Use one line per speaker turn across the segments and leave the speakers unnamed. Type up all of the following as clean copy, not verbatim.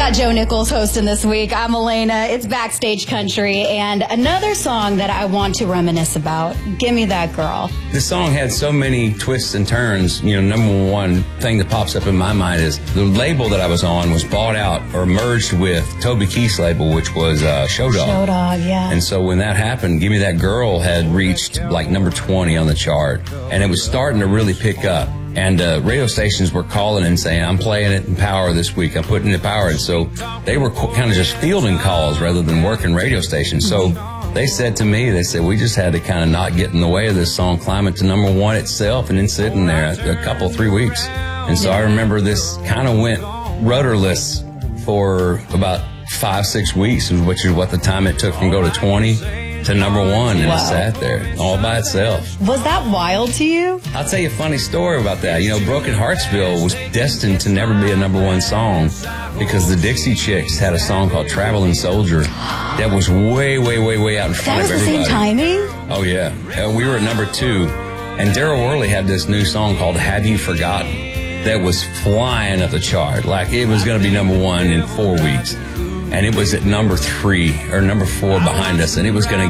got Joe Nichols hosting this week. I'm Elena. It's Backstage Country, and another song that I want to reminisce about, Give Me That Girl.
This song had so many twists and turns. You know, number one thing that pops up in my mind is the label that I was on was bought out or merged with Toby Keith's label, which was Show Dog.
Show Dog, yeah.
And so when that happened, Give Me That Girl had reached like number 20 on the chart, and it was starting to really pick up. And radio stations were calling and saying, I'm playing it in Power this week. I'm putting it in Power. And so they were kind of just fielding calls rather than working radio stations. So they said to me, they said, we just had to kind of not get in the way of this song climbing to number one itself and then sitting there a couple, 3 weeks. And so I remember this kind of went rudderless for about 5-6 weeks, which is what the time it took from go to 20 to number one, and It sat there all by itself.
Was that wild to you?
I'll tell you a funny story about that. You know, Broken Heartsville was destined to never be a number one song because the Dixie Chicks had a song called Traveling Soldier that was way, way, way, way out in front of everybody.
That was the same timing?
Oh, yeah. We were at number 2, and Daryl Worley had this new song called Have You Forgotten that was flying up the chart. Like it was going to be number one in 4 weeks. And it was at number 3 or number 4 behind us, and it was going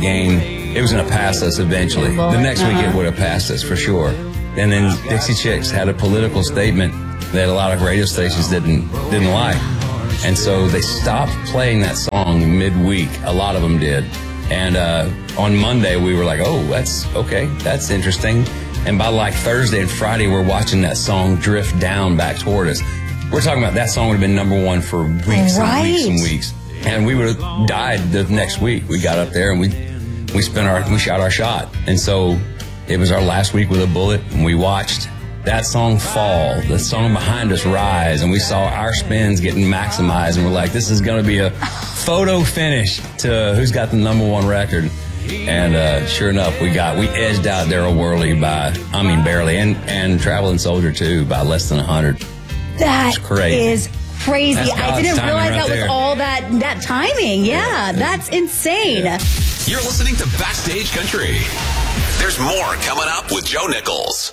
to pass us eventually. The next week it would have passed us for sure. And then Dixie Chicks had a political statement that a lot of radio stations didn't like. And so they stopped playing that song midweek. A lot of them did. And on Monday we were like, oh, that's interesting. And by like Thursday and Friday, we're watching that song drift down back toward us. We're talking about that song would have been number one for weeks and weeks and weeks. And we would have died the next week. We got up there and we shot our shot. And so it was our last week with a bullet, and we watched that song fall, the song behind us rise, and we saw our spins getting maximized, and we're like, this is going to be a photo finish to who's got the number one record. And sure enough, we edged out Daryl Worley barely, and Traveling Soldier too by less than 100.
That is crazy. I didn't realize that was all that timing. Yeah, that's insane.
You're listening to Backstage Country. There's more coming up with Joe Nichols.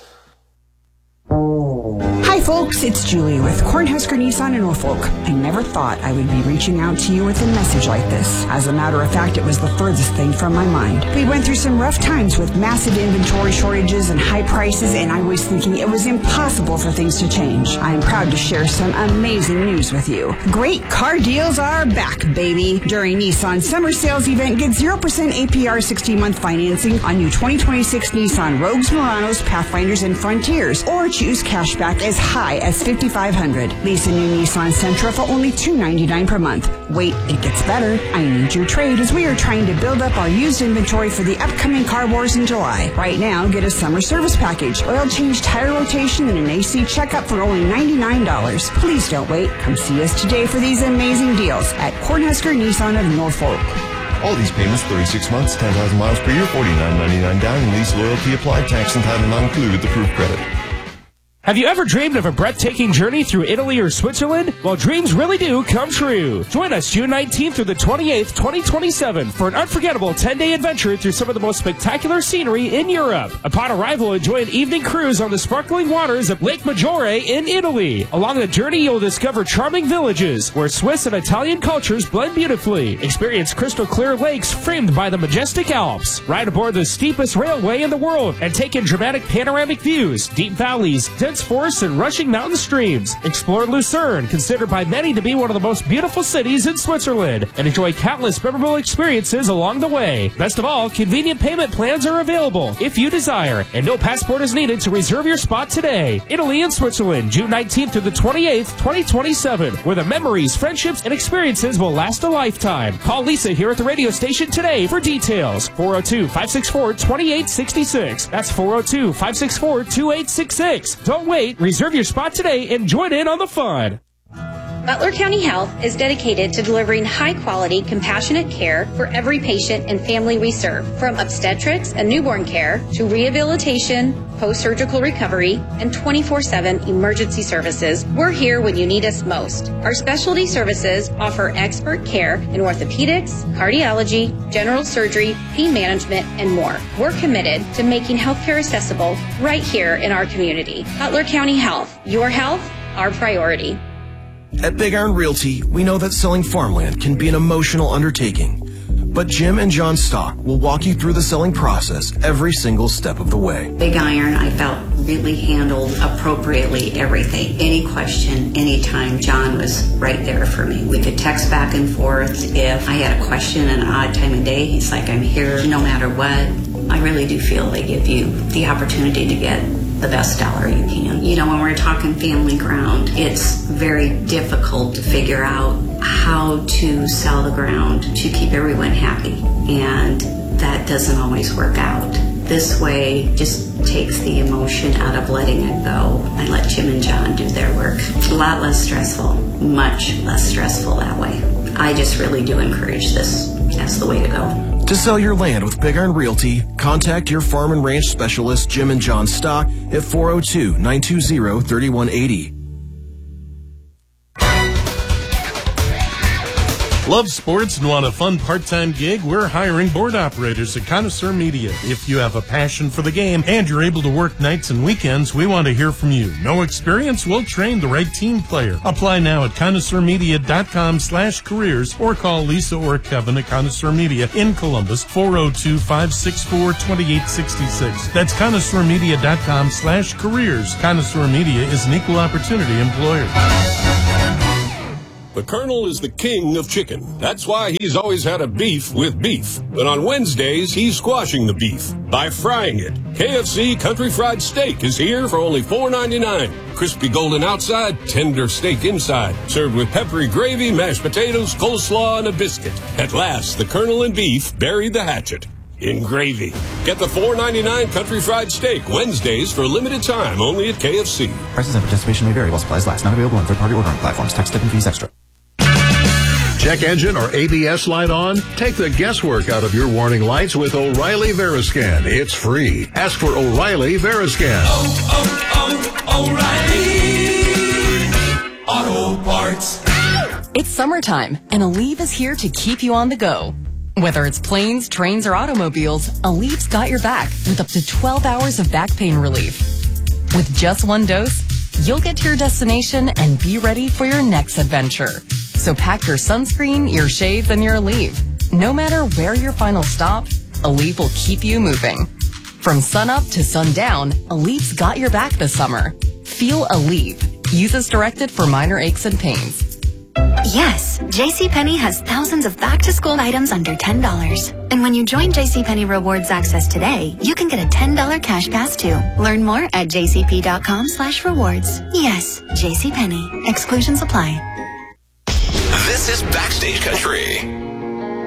Hi folks, it's Julie with Cornhusker Nissan in Norfolk. I never thought I would be reaching out to you with a message like this. As a matter of fact, it was the furthest thing from my mind. We went through some rough times with massive inventory shortages and high prices, and I was thinking it was impossible for things to change. I am proud to share some amazing news with you. Great car deals are back, baby. During Nissan's summer sales event, get 0% APR 60-month financing on new 2026 Nissan Rogues, Muranos, Pathfinders, and Frontiers, or choose cashback as high as $5,500. Lease a new Nissan Sentra for only $299 per month. Wait, it gets better. I need your trade as we are trying to build up our used inventory for the upcoming car wars in July. Right now, get a summer service package, oil change, tire rotation, and an AC checkup for only $99. Please don't wait. Come see us today for these amazing deals at Cornhusker Nissan of Norfolk.
All these payments, 36 months, 10,000 miles per year, $49.99 down, and lease loyalty applied, tax and title not included with approved credit.
Have you ever dreamed of a breathtaking journey through Italy or Switzerland? Well, dreams really do come true. Join us June 19th through the 28th, 2027 for an unforgettable 10-day adventure through some of the most spectacular scenery in Europe. Upon arrival, enjoy an evening cruise on the sparkling waters of Lake Maggiore in Italy. Along the journey, you'll discover charming villages where Swiss and Italian cultures blend beautifully. Experience crystal clear lakes framed by the majestic Alps. Ride aboard the steepest railway in the world and take in dramatic panoramic views, deep valleys, dense forests, and rushing mountain streams. Explore Lucerne, considered by many to be one of the most beautiful cities in Switzerland, and enjoy countless memorable experiences along the way. Best of all, convenient payment plans are available if you desire, and no passport is needed to reserve your spot today. Italy and Switzerland, June 19th through the 28th, 2027, where the memories, friendships, and experiences will last a lifetime. Call Lisa here at the radio station today for details. 402-564-2866. That's 402-564-2866. Don't wait. Reserve your spot today and join in on the fun.
Butler County Health is dedicated to delivering high-quality, compassionate care for every patient and family we serve. From obstetrics and newborn care to rehabilitation, post-surgical recovery, and 24/7 emergency services, we're here when you need us most. Our specialty services offer expert care in orthopedics, cardiology, general surgery, pain management, and more. We're committed to making healthcare accessible right here in our community. Butler County Health, your health, our priority.
At Big Iron Realty, we know that selling farmland can be an emotional undertaking. But Jim and John Stock will walk you through the selling process every single step of the way.
Big Iron, I felt, really handled appropriately everything. Any question, anytime, John was right there for me. We could text back and forth. If I had a question at an odd time of day, he's like, I'm here no matter what. I really do feel they give you the opportunity to get the best dollar you can. You know, when we're talking family ground, it's very difficult to figure out how to sell the ground to keep everyone happy, and that doesn't always work out. This way just takes the emotion out of letting it go. I let Jim and John do their work. A lot less stressful, much less stressful that way. I just really do encourage this as the way to go.
To sell your land with Big Iron Realty, contact your farm and ranch specialist, Jim and John Stock, at 402-920-3180.
Love sports and want a fun part-time gig? We're hiring board operators at Connoisseur Media. If you have a passion for the game and you're able to work nights and weekends, we want to hear from you. No experience? We'll train the right team player. Apply now at connoisseurmedia.com/careers or call Lisa or Kevin at Connoisseur Media in Columbus, 402-564-2866. That's connoisseurmedia.com/careers. Connoisseur Media is an equal opportunity employer.
The Colonel is the king of chicken. That's why he's always had a beef with beef. But on Wednesdays, he's squashing the beef by frying it. KFC Country Fried Steak is here for only $4.99. Crispy golden outside, tender steak inside. Served with peppery gravy, mashed potatoes, coleslaw, and a biscuit. At last, the Colonel and beef buried the hatchet in gravy. Get the $4.99 Country Fried Steak Wednesdays for a limited time only at KFC.
Prices and participation may vary while supplies last. Not available on third-party ordering platforms. Tax, tip, and fees extra.
Check engine or ABS light on? Take the guesswork out of your warning lights with O'Reilly Veriscan. It's free. Ask for O'Reilly Veriscan.
O'Reilly Auto Parts. It's summertime, and Aleve is here to keep you on the go. Whether it's planes, trains, or automobiles, Aleve's got your back with up to 12 hours of back pain relief. With just one dose, you'll get to your destination and be ready for your next adventure. So pack your sunscreen, your shades, and your Aleve. No matter where your final stop, Aleve will keep you moving. From sunup to sundown, Aleve's got your back this summer. Feel Aleve. Use as directed for minor aches and pains.
Yes, JCPenney has thousands of back-to-school items under $10. And when you join JCPenney Rewards Access today, you can get a $10 cash pass too. Learn more at jcp.com/rewards. Yes, JCPenney. Exclusions apply.
This is Backstage Country.